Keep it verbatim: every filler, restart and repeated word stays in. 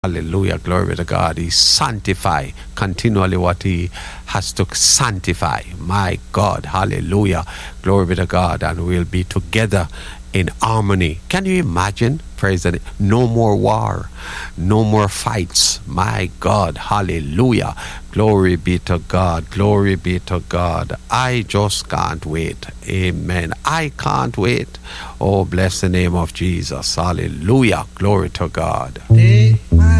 Hallelujah. Glory be to God. He sanctify continually what he has to sanctify. My God. Hallelujah. Glory be to God. And we'll be together in harmony. Can you imagine? Praise the name. No more war. No more fights. My God. Hallelujah. Glory be to God. Glory be to God. I just can't wait. Amen. I can't wait. Oh, bless the name of Jesus. Hallelujah. Glory to God.